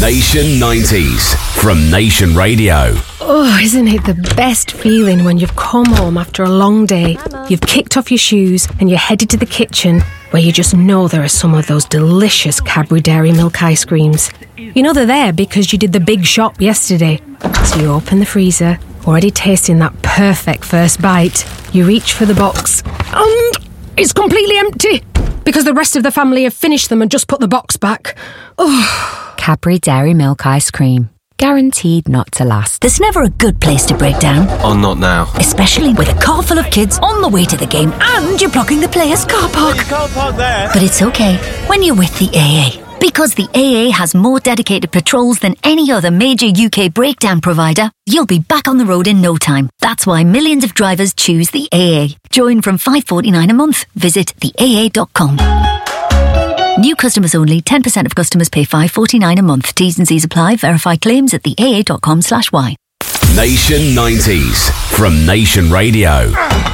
Nation 90s from Nation Radio. Oh, isn't it the best feeling when you've come home after a long day, you've kicked off your shoes and you're headed to the kitchen where you just know there are some of those delicious Cadbury Dairy Milk ice creams. You know they're there because you did the big shop yesterday. So you open the freezer, already tasting that perfect first bite. You reach for the box and it's completely empty because the rest of the family have finished them and just put the box back. Oh. Cadbury Dairy Milk ice cream. Guaranteed not to last. There's never a good place to break down. Oh, not now. Especially with a car full of kids on the way to the game and you're blocking the players' car park. You can't park there. But it's okay when you're with the AA. Because the AA has more dedicated patrols than any other major UK breakdown provider, you'll be back on the road in no time. That's why millions of drivers choose the AA. Join from $5.49 a month. Visit theaa.com. New customers only. 10% of customers pay $5.49 a month. T's and C's apply. Verify claims at theaa.com/y. Nation 90s from Nation Radio.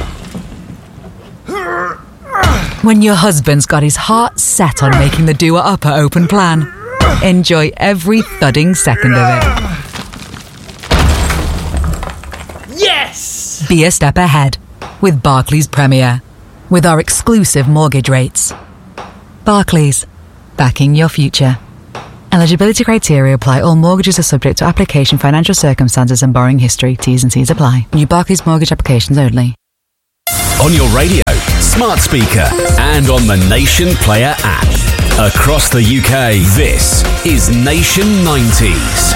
When your husband's got his heart set on making the Dua Upper open plan, enjoy every thudding second of it. Yes! Be a step ahead with Barclays Premier. With our exclusive mortgage rates. Barclays, backing your future. Eligibility criteria apply. All mortgages are subject to application, financial circumstances and borrowing history. T's and C's apply. New Barclays mortgage applications only. On your radio, smart speaker, and on the Nation Player app. Across the UK, this is Nation 90s.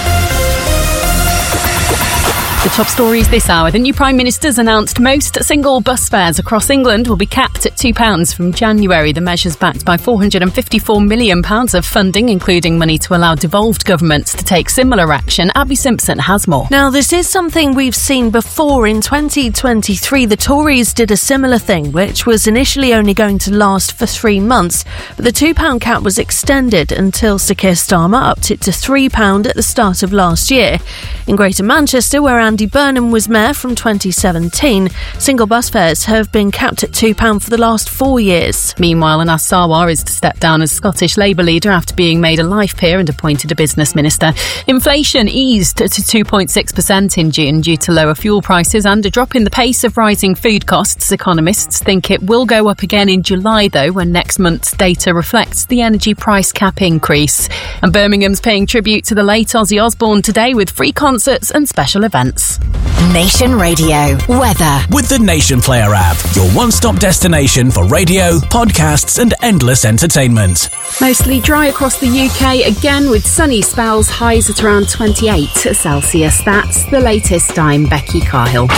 The top stories this hour. The new Prime Minister's announced most single bus fares across England will be capped at £2 from January. The measure's backed by £454 million of funding, including money to allow devolved governments to take similar action. Abby Simpson has more. Now, this is something we've seen before. In 2023, the Tories did a similar thing, which was initially only going to last for 3 months. But the £2 cap was extended until Sir Keir Starmer upped it to £3 at the start of last year. In Greater Manchester, where Andy Burnham was mayor from 2017, single bus fares have been capped at £2 for the last 4 years. Meanwhile, Anas Sarwar is to step down as Scottish Labour leader after being made a life peer and appointed a business minister. Inflation eased to 2.6% in June due to lower fuel prices and a drop in the pace of rising food costs. Economists think it will go up again in July, though, when next month's data reflects the energy price cap increase. And Birmingham's paying tribute to the late Ozzy Osbourne today with free concerts and special events. Nation Radio. Weather. With the Nation Player app, your one-stop destination for radio, podcasts and endless entertainment. Mostly dry across the UK, again with sunny spells, highs at around 28 Celsius. That's the latest. I'm Becky Cahill.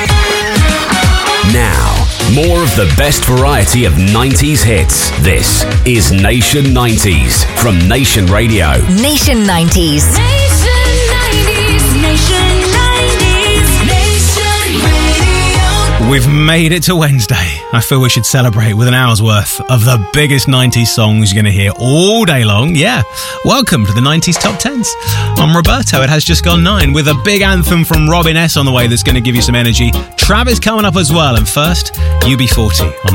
Now, more of the best variety of 90s hits. This is Nation 90s from Nation Radio. Nation 90s. We've made it to Wednesday. I feel we should celebrate with an hour's worth of the biggest 90s songs you're going to hear all day long. Yeah, welcome to the 90s Top 10s. I'm Roberto. It has just gone 9 with a big anthem from Robin S on the way that's going to give you some energy. Travis coming up as well. And first, UB40 on